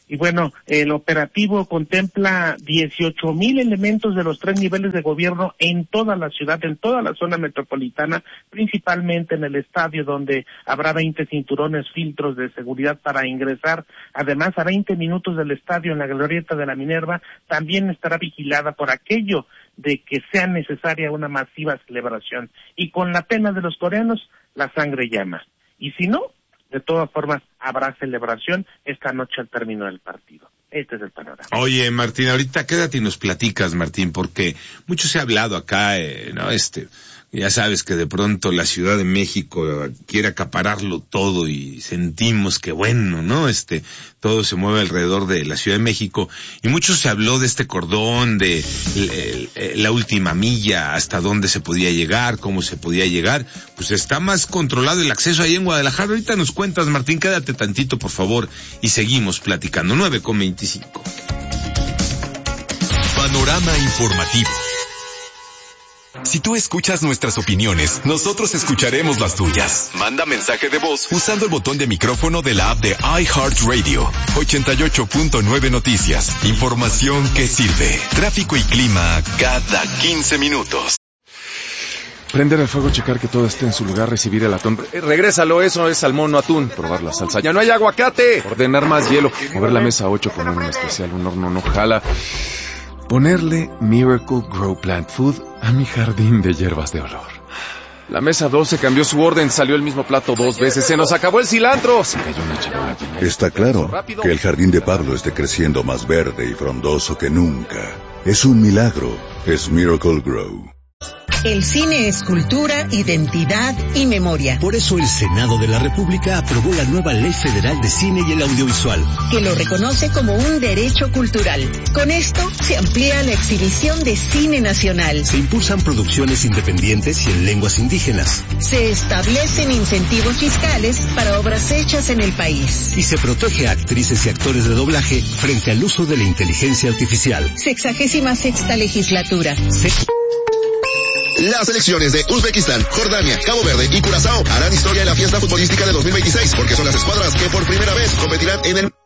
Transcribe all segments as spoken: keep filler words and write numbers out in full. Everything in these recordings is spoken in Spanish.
Y bueno, el operativo contempla dieciocho mil elementos de los tres niveles de gobierno en toda la ciudad, en toda la zona metropolitana, principalmente en el estadio, donde habrá veinte cinturones, filtros de seguridad para ingresar. Además, a veinte minutos del estadio, en la glorieta de la Minerva, también estará vigilada por aquello de que sea necesaria una masiva celebración. Y con la pena de los coreanos, la sangre llama. Y si no, de todas formas, habrá celebración esta noche al término del partido. Este es el panorama. Oye, Martín, ahorita quédate y nos platicas, Martín, porque mucho se ha hablado acá, eh, ¿no? Este, ya sabes que de pronto la Ciudad de México quiere acapararlo todo y sentimos que bueno, ¿no? Este, todo se mueve alrededor de la Ciudad de México y mucho se habló de este cordón, de el, el, la última milla, hasta dónde se podía llegar, cómo se podía llegar. Pues está más controlado el acceso ahí en Guadalajara. Ahorita nos cuentas, Martín, quédate tantito, por favor, y seguimos platicando. nueve con veinticinco. Panorama informativo. Si tú escuchas nuestras opiniones, nosotros escucharemos las tuyas. Manda mensaje de voz usando el botón de micrófono de la app de iHeartRadio. ochenta y ocho punto nueve Noticias. Información que sirve. Tráfico y clima cada quince minutos. Prender el fuego, checar que todo esté en su lugar, recibir el atún. Eh, regrésalo, eso es salmón, no atún. Probar la salsa. ¡Ya no hay aguacate! Ordenar más hielo. Mover la mesa ocho, poner un especial, un horno no jala. Ponerle Miracle Grow Plant Food a mi jardín de hierbas de olor. La mesa doce cambió su orden, salió el mismo plato dos veces. ¡Se nos acabó el cilantro! Se cayó una charola llena. Está claro que el jardín de Pablo esté creciendo más verde y frondoso que nunca. Es un milagro. Es Miracle Grow. El cine es cultura, identidad y memoria. Por eso el Senado de la República aprobó la nueva Ley Federal de Cine y el Audiovisual, que lo reconoce como un derecho cultural. Con esto se amplía la exhibición de cine nacional. Se impulsan producciones independientes y en lenguas indígenas. Se establecen incentivos fiscales para obras hechas en el país. Y se protege a actrices y actores de doblaje frente al uso de la inteligencia artificial. Sexagésima sexta legislatura. Se... Las selecciones de Uzbekistán, Jordania, Cabo Verde y Curazao harán historia en la fiesta futbolística de dos mil veintiséis, porque son las escuadras que por primera vez competirán en el...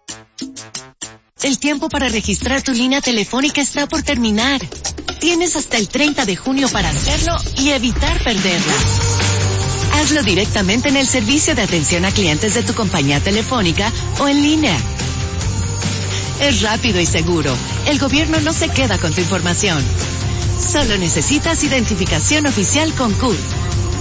El tiempo para registrar tu línea telefónica está por terminar. Tienes hasta el treinta de junio para hacerlo y evitar perderla. Hazlo directamente en el servicio de atención a clientes de tu compañía telefónica o en línea. Es rápido y seguro. El gobierno no se queda con tu información. Solo necesitas identificación oficial con C U R.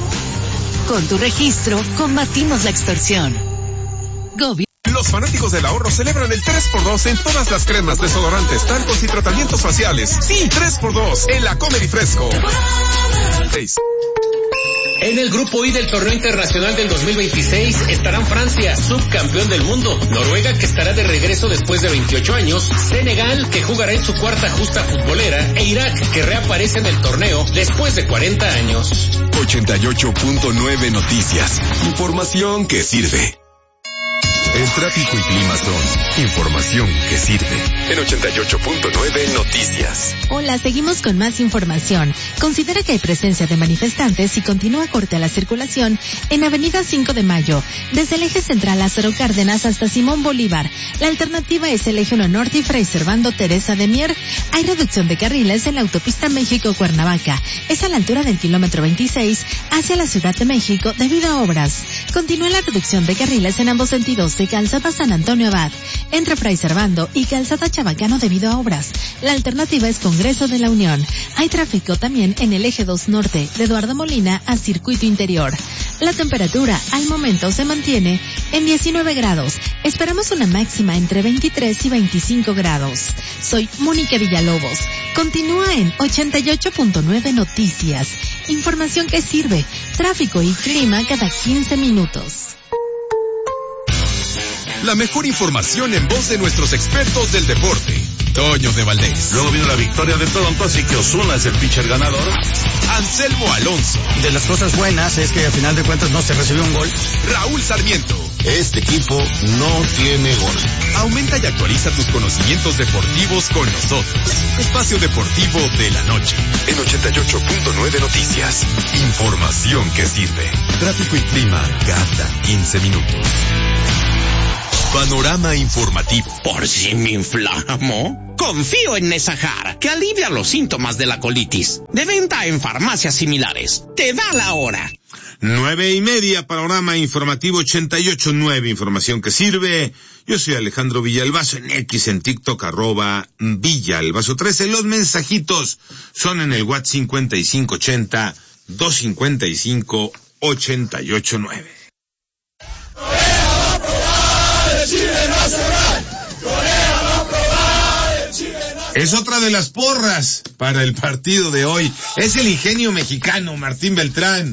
Con tu registro, combatimos la extorsión. Gobierno. Los fanáticos del ahorro celebran el tres por dos en todas las cremas, desodorantes, talcos y tratamientos faciales. Sí, tres por dos en la Comer y Fresco. seis. En el grupo I del torneo internacional del dos mil veintiséis estarán Francia, subcampeón del mundo, Noruega, que estará de regreso después de veintiocho años, Senegal, que jugará en su cuarta justa futbolera, e Irak, que reaparece en el torneo después de cuarenta años. ochenta y ocho punto nueve Noticias. Información que sirve. El tráfico y clima son información que sirve. En ochenta y ocho punto nueve Noticias. Hola, seguimos con más información. Considera que hay presencia de manifestantes y continúa corte a la circulación en Avenida cinco de Mayo, desde el eje central Lázaro Cárdenas hasta Simón Bolívar. La alternativa es el eje uno Norte y Fray Servando Teresa de Mier. Hay reducción de carriles en la autopista México-Cuernavaca. Es a la altura del kilómetro veintiséis hacia la Ciudad de México debido a obras. Continúa la reducción de carriles en ambos sentidos de Calzada San Antonio Abad, entre Fray Servando y Calzada Chabacano debido a obras. La alternativa es Congreso de la Unión. Hay tráfico también en el eje dos Norte, de Eduardo Molina a Circuito Interior. La temperatura al momento se mantiene en diecinueve grados. Esperamos una máxima entre veintitrés y veinticinco grados. Soy Mónica Villalobos. Continúa en ochenta y ocho punto nueve Noticias. Información que sirve. Tráfico y clima cada quince minutos. La mejor información en voz de nuestros expertos del deporte. Toño de Valdés. Luego vino la victoria de Toronto, así que Ozuna es el pitcher ganador. Anselmo Alonso. De las cosas buenas es que al final de cuentas no se recibió un gol. Raúl Sarmiento. Este equipo no tiene gol. Aumenta y actualiza tus conocimientos deportivos con nosotros. Espacio Deportivo de la Noche. En ochenta y ocho punto nueve Noticias. Información que sirve. Tráfico y clima cada quince minutos. Panorama informativo. ¿Por si me inflamo? Confío en Nesajar, que alivia los síntomas de la colitis. De venta en farmacias similares. Te da la hora. Nueve y media, Panorama Informativo ochenta y ocho nueve, información que sirve. Yo soy Alejandro Villalbazo, en X, en TikTok, arroba Villalbazo trece. Los mensajitos son en el WhatsApp cincuenta y cinco ochenta, doscientos cincuenta y cinco, ochenta y ocho nueve. Es otra de las porras para el partido de hoy. Es el ingenio mexicano, Martín Beltrán.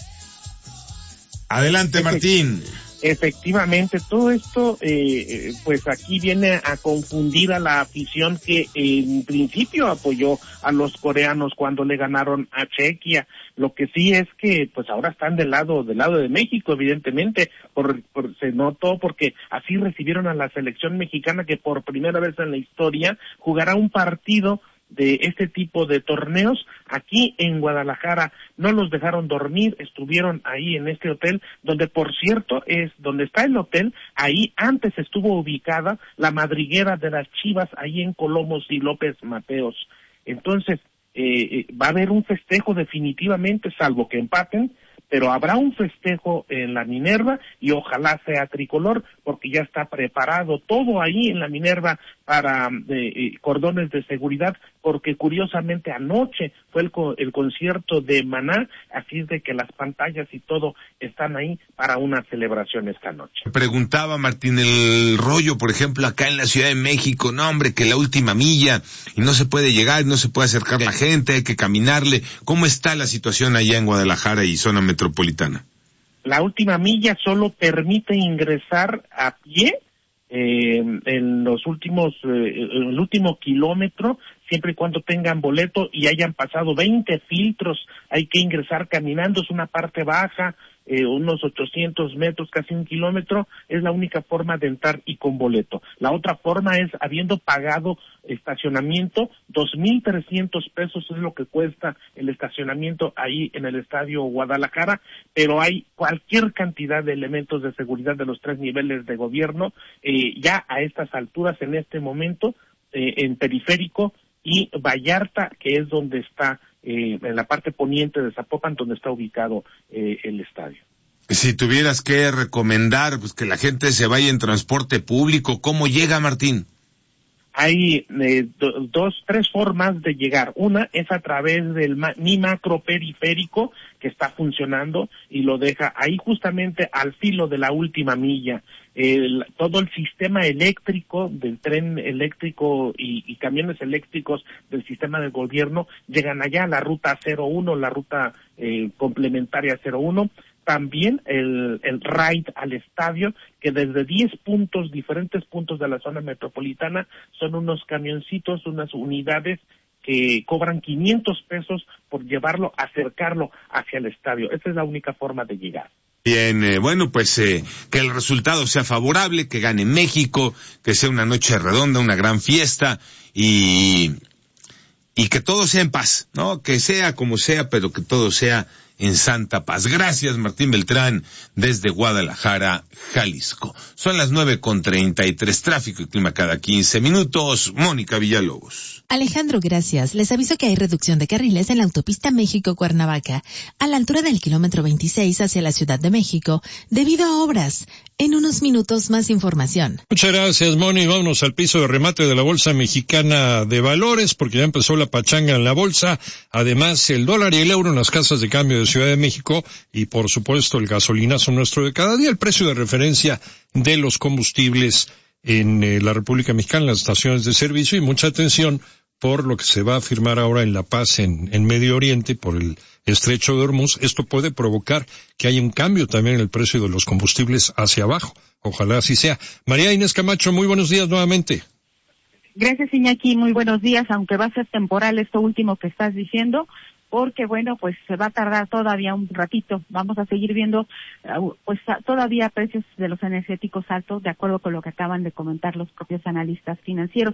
Adelante, Martín. Efectivamente, todo esto, eh, pues aquí viene a confundir a la afición que en principio apoyó a los coreanos cuando le ganaron a Chequia. Lo que sí es que, pues ahora están del lado, del lado de México, evidentemente, por, por, se notó porque así recibieron a la selección mexicana que por primera vez en la historia jugará un partido de este tipo de torneos aquí en Guadalajara. No los dejaron dormir, estuvieron ahí en este hotel, donde por cierto es donde está el hotel, ahí antes estuvo ubicada la madriguera de las Chivas, ahí en Colomos y López Mateos. Entonces, eh, va a haber un festejo definitivamente, salvo que empaten, pero habrá un festejo en la Minerva y ojalá sea tricolor, porque ya está preparado todo ahí en la Minerva para eh, eh, cordones de seguridad, porque curiosamente anoche fue el, co- el concierto de Maná, así es de que las pantallas y todo están ahí para una celebración esta noche. Preguntaba Martín, el rollo, por ejemplo, acá en la Ciudad de México, no hombre, que la última milla, y no se puede llegar, no se puede acercar la gente, hay que caminarle. ¿Cómo está la situación allá en Guadalajara y zona metropolitana? La última milla solo permite ingresar a pie eh, en los últimos, eh, el último kilómetro, siempre y cuando tengan boleto y hayan pasado veinte filtros. Hay que ingresar caminando, es una parte baja, eh, unos ochocientos metros, casi un kilómetro, es la única forma de entrar y con boleto. La otra forma es habiendo pagado estacionamiento, dos mil trescientos pesos es lo que cuesta el estacionamiento ahí en el Estadio Guadalajara, pero hay cualquier cantidad de elementos de seguridad de los tres niveles de gobierno, eh, ya a estas alturas, en este momento, eh, en Periférico y Vallarta, que es donde está, eh, en la parte poniente de Zapopan, donde está ubicado eh, el estadio. Si tuvieras que recomendar, pues que la gente se vaya en transporte público, ¿cómo llega, Martín? Hay eh, do, dos, tres formas de llegar. Una es a través del ma- mi macro periférico, que está funcionando y lo deja ahí justamente al filo de la última milla. El, todo el sistema eléctrico del tren eléctrico y, y camiones eléctricos del sistema del gobierno llegan allá a la ruta cero uno, la ruta eh, complementaria cero uno. También el, el ride al estadio, que desde diez puntos, diferentes puntos de la zona metropolitana, son unos camioncitos, unas unidades que cobran quinientos pesos por llevarlo, acercarlo hacia el estadio. Esa es la única forma de llegar. Bien, eh, bueno, pues eh, que el resultado sea favorable, que gane México, que sea una noche redonda, una gran fiesta y, y que todo sea en paz, ¿no? Que sea como sea, pero que todo sea en santa paz. Gracias, Martín Beltrán, desde Guadalajara, Jalisco. Son las nueve con treinta y tres, tráfico y clima cada quince minutos. Mónica Villalobos. Alejandro, gracias. Les aviso que hay reducción de carriles en la autopista México-Cuernavaca, a la altura del kilómetro veintiséis hacia la Ciudad de México, debido a obras. En unos minutos más información. Muchas gracias, Moni. Vámonos al piso de remate de la Bolsa Mexicana de Valores, porque ya empezó la pachanga en la bolsa. Además, el dólar y el euro en las casas de cambio de Ciudad de México y, por supuesto, el gasolinazo nuestro de cada día, el precio de referencia de los combustibles en eh, la República Mexicana, en las estaciones de servicio, y mucha atención por lo que se va a firmar ahora en La Paz, en, en Medio Oriente, por el Estrecho de Hormuz. Esto puede provocar que haya un cambio también en el precio de los combustibles hacia abajo. Ojalá así sea. María Inés Camacho, muy buenos días nuevamente. Gracias, Iñaki. Muy buenos días, aunque va a ser temporal esto último que estás diciendo, porque bueno, pues se va a tardar todavía un ratito. Vamos a seguir viendo pues todavía precios de los energéticos altos, de acuerdo con lo que acaban de comentar los propios analistas financieros.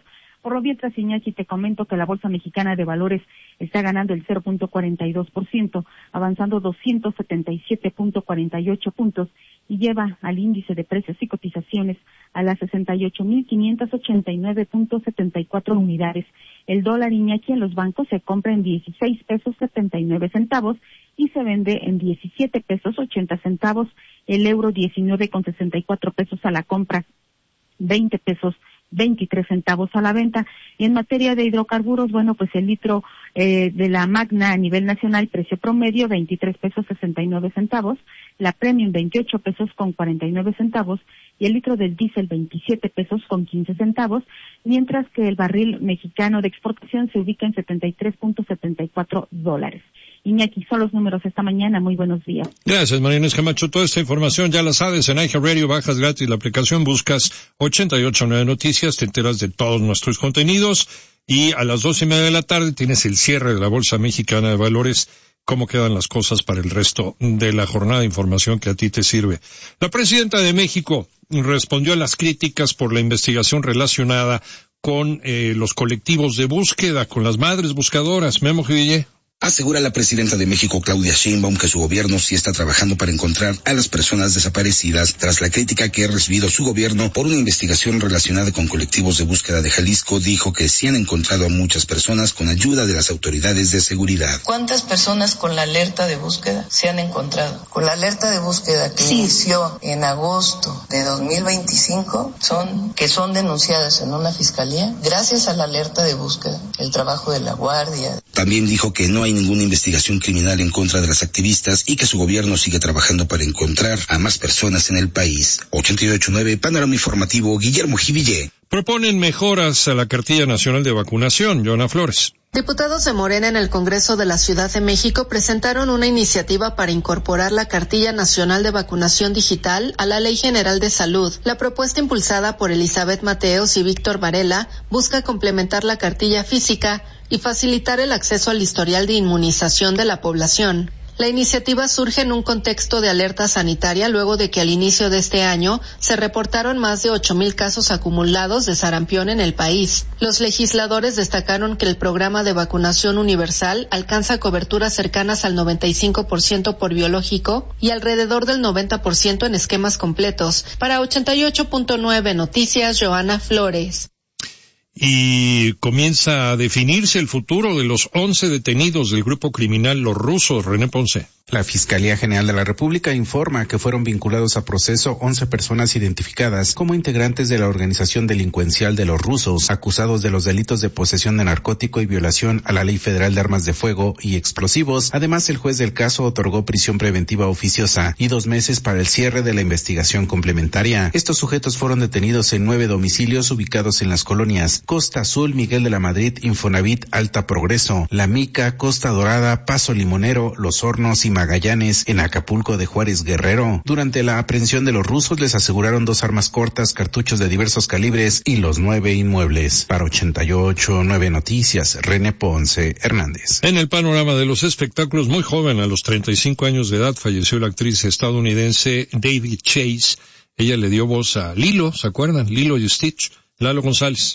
Por lo mientras, Iñaki, te comento que la Bolsa Mexicana de Valores está ganando el cero punto cuarenta y dos por ciento, avanzando doscientos setenta y siete punto cuarenta y ocho puntos y lleva al índice de precios y cotizaciones a las sesenta y ocho mil quinientos ochenta y nueve punto setenta y cuatro unidades. El dólar, Iñaki, en los bancos se compra en dieciséis pesos setenta y nueve centavos y se vende en diecisiete pesos ochenta centavos. El euro diecinueve con sesenta y cuatro pesos a la compra, veinte pesos veintitrés centavos a la venta. Y en materia de hidrocarburos, bueno, pues el litro eh, de la Magna a nivel nacional, precio promedio veintitrés pesos sesenta y nueve centavos, la Premium veintiocho pesos con cuarenta y nueve centavos y el litro del diésel veintisiete pesos con quince centavos, mientras que el barril mexicano de exportación se ubica en setenta y tres punto setenta y cuatro dólares. Iñaki, son los números esta mañana. Muy buenos días. Gracias, María Inés Camacho. Toda esta información ya la sabes en iHeartRadio, bajas gratis la aplicación, buscas ochenta y ocho nueve Noticias, te enteras de todos nuestros contenidos y a las dos y media de la tarde tienes el cierre de la Bolsa Mexicana de Valores, cómo quedan las cosas para el resto de la jornada de información que a ti te sirve. La presidenta de México respondió a las críticas por la investigación relacionada con eh, los colectivos de búsqueda, con las madres buscadoras. Memo Jiville. Asegura la presidenta de México, Claudia Sheinbaum, que su gobierno sí está trabajando para encontrar a las personas desaparecidas tras la crítica que ha recibido su gobierno por una investigación relacionada con colectivos de búsqueda de Jalisco. Dijo que sí han encontrado a muchas personas con ayuda de las autoridades de seguridad. ¿Cuántas personas con la alerta de búsqueda se han encontrado? Con la alerta de búsqueda que sí. inició en agosto de dos mil veinticinco, son que son denunciadas en una fiscalía, gracias a la alerta de búsqueda, el trabajo de la Guardia. También dijo que no hay ninguna investigación criminal en contra de las activistas y que su gobierno sigue trabajando para encontrar a más personas en el país. ochenta y ocho nueve Panorama Informativo, Guillermo Jiville. Proponen mejoras a la cartilla nacional de vacunación. Joana Flores. Diputados de Morena en el Congreso de la Ciudad de México presentaron una iniciativa para incorporar la Cartilla Nacional de Vacunación Digital a la Ley General de Salud. La propuesta, impulsada por Elizabeth Mateos y Víctor Varela, busca complementar la cartilla física y facilitar el acceso al historial de inmunización de la población. La iniciativa surge en un contexto de alerta sanitaria luego de que al inicio de este año se reportaron más de ocho mil casos acumulados de sarampión en el país. Los legisladores destacaron que el programa de vacunación universal alcanza coberturas cercanas al noventa y cinco por ciento por biológico y alrededor del noventa por ciento en esquemas completos. Para ochenta y ocho punto nueve Noticias, Joana Flores. Y comienza a definirse el futuro de los once detenidos del grupo criminal Los Rusos. René Ponce. La Fiscalía General de la República informa que fueron vinculados a proceso once personas identificadas como integrantes de la organización delincuencial de Los Rusos, acusados de los delitos de posesión de narcótico y violación a la Ley Federal de Armas de Fuego y Explosivos. Además, el juez del caso otorgó prisión preventiva oficiosa y dos meses para el cierre de la investigación complementaria. Estos sujetos fueron detenidos en nueve domicilios ubicados en las colonias Costa Azul, Miguel de la Madrid, Infonavit, Alta Progreso, La Mica, Costa Dorada, Paso Limonero, Los Hornos y Magallanes, en Acapulco de Juárez, Guerrero. Durante la aprehensión de Los Rusos les aseguraron dos armas cortas, cartuchos de diversos calibres y los nueve inmuebles. Para ochenta y ocho nueve Noticias, René Ponce Hernández. En el panorama de los espectáculos, muy joven, a los treinta y cinco años de edad, falleció la actriz estadounidense David Chase. Ella le dio voz a Lilo, ¿se acuerdan? Lilo y Stitch. Lalo González.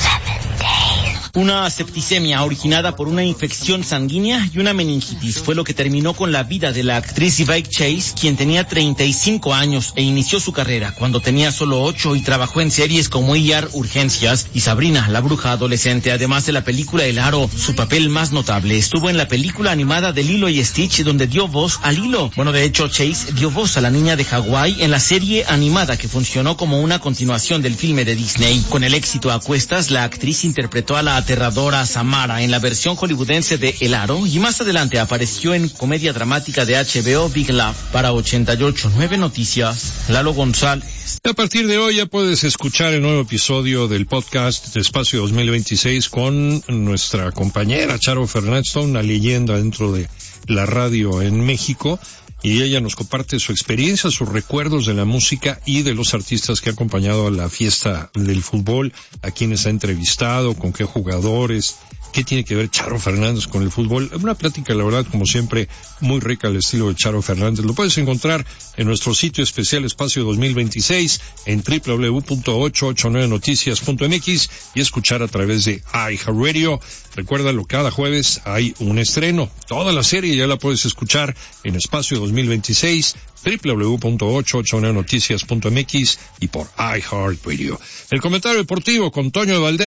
Una septicemia originada por una infección sanguínea y una meningitis fue lo que terminó con la vida de la actriz David Chase, quien tenía treinta y cinco años e inició su carrera cuando tenía solo ocho y trabajó en series como E R Urgencias y Sabrina, la bruja adolescente. Además de la película El Aro, su papel más notable estuvo en la película animada de Lilo y Stitch, donde dio voz a Lilo. Bueno, de hecho, Chase dio voz a la niña de Hawái en la serie animada que funcionó como una continuación del filme de Disney. Con el éxito a cuestas, la actriz interpretó a la aterradora Samara en la versión hollywoodense de El Aro y más adelante apareció en comedia dramática de H B O Big Love. Para ochenta y ocho nueve Noticias, Lalo González. A partir de hoy ya puedes escuchar el nuevo episodio del podcast de Espacio dos mil veintiséis con nuestra compañera Charo Fernández, una leyenda dentro de la radio en México. Y ella nos comparte su experiencia, sus recuerdos de la música y de los artistas que ha acompañado a la fiesta del fútbol, a quienes ha entrevistado, con qué jugadores, ¿Qué tiene que ver Charo Fernández con el fútbol? Una plática, la verdad, como siempre, muy rica al estilo de Charo Fernández. Lo puedes encontrar en nuestro sitio especial Espacio dos mil veintiséis en doble u doble u doble u punto ochocientos ochenta y nueve noticias punto m x y escuchar a través de iHeartRadio. Recuérdalo, cada jueves hay un estreno. Toda la serie ya la puedes escuchar en Espacio dos mil veintiséis, doble u doble u doble u punto ochocientos ochenta y nueve noticias punto m x y por iHeartRadio. El comentario deportivo con Toño de Valdés.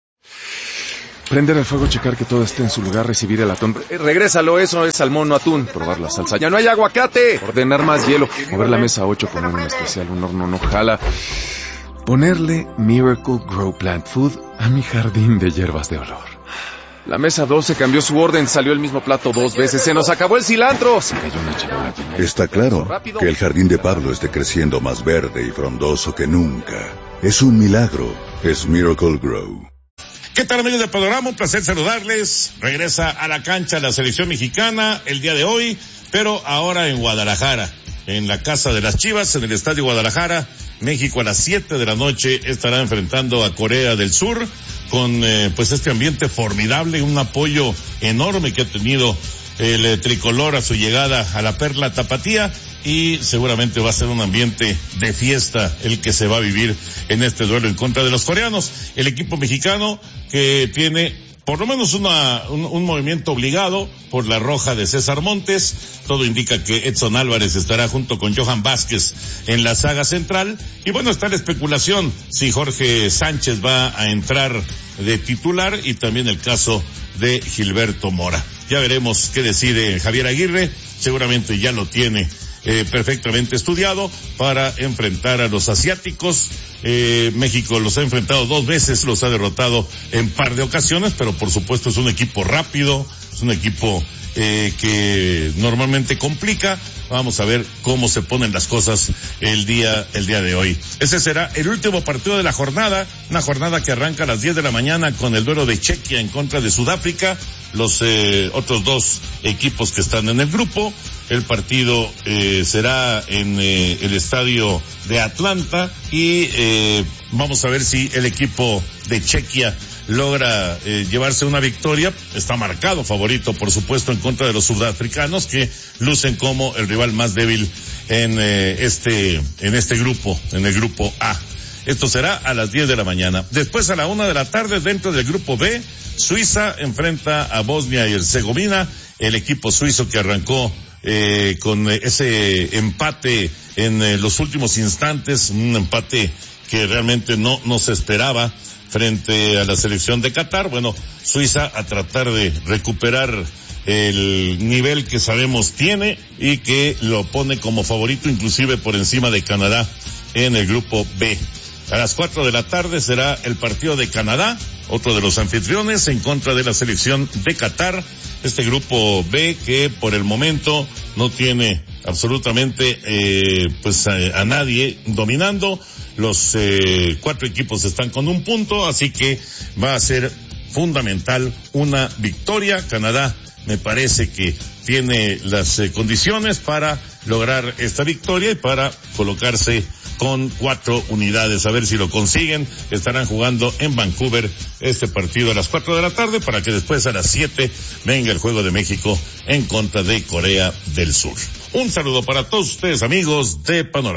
Prender el fuego, checar que todo esté en su lugar, recibir el atún. Eh, regrésalo, eso es salmón, no atún. Probar la salsa. ¡Ya no hay aguacate! Ordenar más hielo. Mover la mesa ocho con un especial. Un horno no jala. Ponerle Miracle Grow Plant Food a mi jardín de hierbas de olor. La mesa doce cambió su orden, salió el mismo plato dos veces. ¡Se nos acabó el cilantro! Se cayó una charola llena. Está claro que el jardín de Pablo esté creciendo más verde y frondoso que nunca. Es un milagro. Es Miracle Grow. ¿Qué tal, amigos de Panorama? Un placer saludarles. Regresa a la cancha la selección mexicana el día de hoy, pero ahora en Guadalajara, en la casa de las Chivas, en el Estadio Guadalajara. México a las siete de la noche estará enfrentando a Corea del Sur con eh, pues este ambiente formidable, un apoyo enorme que ha tenido el eh, tricolor a su llegada a la Perla Tapatía, y seguramente va a ser un ambiente de fiesta el que se va a vivir en este duelo en contra de los coreanos. El equipo mexicano que tiene por lo menos una, un, un movimiento obligado por la roja de César Montes. Todo indica que Edson Álvarez estará junto con Johan Vázquez en la saga central. Y bueno, está la especulación si Jorge Sánchez va a entrar de titular, y también el caso de Gilberto Mora. Ya veremos qué decide Javier Aguirre. Seguramente ya lo tiene Eh, perfectamente estudiado para enfrentar a los asiáticos. Eh, México los ha enfrentado dos veces, los ha derrotado en par de ocasiones, pero por supuesto es un equipo rápido, es un equipo eh, que normalmente complica. Vamos a ver cómo se ponen las cosas el día, el día de hoy. Ese será el último partido de la jornada, una jornada que arranca a las diez de la mañana con el duelo de Chequia en contra de Sudáfrica, los eh, otros dos equipos que están en el grupo. El partido eh, será en eh, el estadio de Atlanta, y eh, vamos a ver si el equipo de Chequia logra eh, llevarse una victoria. Está marcado favorito, por supuesto, en contra de los sudafricanos, que lucen como el rival más débil en eh, este en este grupo, en el grupo A. Esto será a las diez de la mañana. Después, a la una de la tarde, dentro del grupo B, Suiza enfrenta a Bosnia y Herzegovina. El equipo suizo que arrancó eh, con ese empate en eh, los últimos instantes, un empate que realmente no, no se esperaba frente a la selección de Qatar. Bueno, Suiza a tratar de recuperar el nivel que sabemos tiene y que lo pone como favorito, inclusive por encima de Canadá en el grupo B. A las cuatro de la tarde será el partido de Canadá, otro de los anfitriones, en contra de la selección de Qatar. Este grupo B que por el momento no tiene absolutamente eh, pues a, a nadie dominando. Los eh, cuatro equipos están con un punto, así que va a ser fundamental una victoria. Canadá me parece que tiene las eh, condiciones para lograr esta victoria y para colocarse con cuatro unidades. A ver si lo consiguen. Estarán jugando en Vancouver este partido a las cuatro de la tarde, para que después a las siete venga el juego de México en contra de Corea del Sur. Un saludo para todos ustedes, amigos de Panorama.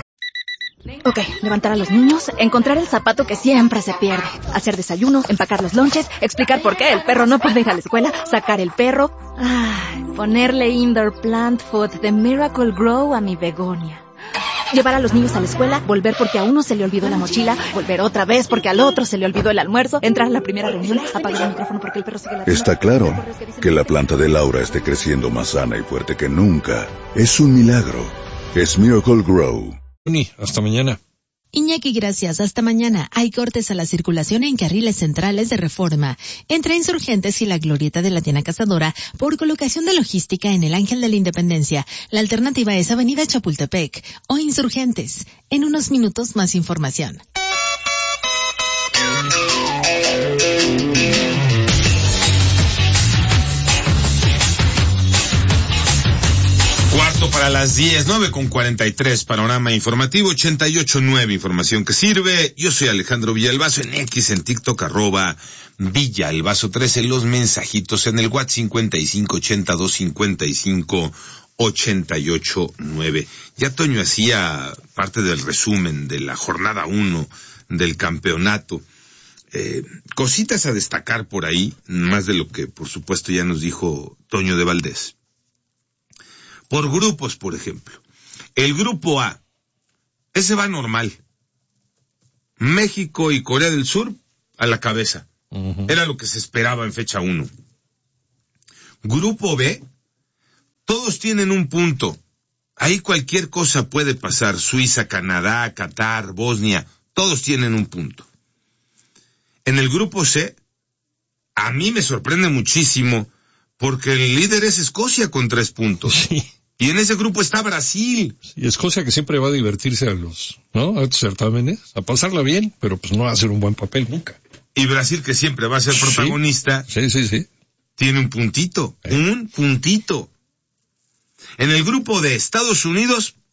Ok, levantar a los niños, encontrar el zapato que siempre se pierde, hacer desayuno, empacar los lonches, explicar por qué el perro no puede ir a la escuela, sacar el perro, ay, ponerle Indoor Plant Food de Miracle Grow a mi begonia. Llevar a los niños a la escuela, volver porque a uno se le olvidó la mochila, volver otra vez porque al otro se le olvidó el almuerzo, entrar a la primera reunión, apagar el micrófono porque el perro sigue ladrando. Está claro que la planta de Laura esté creciendo más sana y fuerte que nunca. Es un milagro. Es Miracle Grow. Hasta mañana. Iñaki, gracias. Hasta mañana. Hay cortes a la circulación en carriles centrales de Reforma, entre Insurgentes y la Glorieta de la Tienda Cazadora, por colocación de logística en el Ángel de la Independencia. La alternativa es Avenida Chapultepec o Insurgentes. En unos minutos, más información. Cuarto para para las diez, nueve con cuarenta y tres, panorama informativo, ochenta y ocho nueve, información que sirve. Yo soy Alejandro Villalbazo, en X, en TikTok, arroba Villalbazo trece, los mensajitos en el WhatsApp cincuenta y cinco ochenta y dos cincuenta y cinco ochenta y ocho nueve. Ya Toño hacía parte del resumen de la jornada uno del campeonato. Eh, cositas a destacar por ahí, más de lo que por supuesto ya nos dijo Toño de Valdés. Por grupos, por ejemplo. El grupo A, ese va normal. México y Corea del Sur a la cabeza. Uh-huh. Era lo que se esperaba en fecha uno. Grupo B, todos tienen un punto. Ahí cualquier cosa puede pasar. Suiza, Canadá, Qatar, Bosnia, todos tienen un punto. En el grupo C, a mí me sorprende muchísimo porque el líder es Escocia con tres puntos. Sí. Y en ese grupo está Brasil. Y Escocia que siempre va a divertirse a los, ¿no? A estos certámenes, a pasarla bien, pero pues no va a hacer un buen papel nunca. Y Brasil que siempre va a ser protagonista. Sí, sí, sí. sí. Tiene un puntito, ¿Eh? un puntito. En el grupo de Estados Unidos,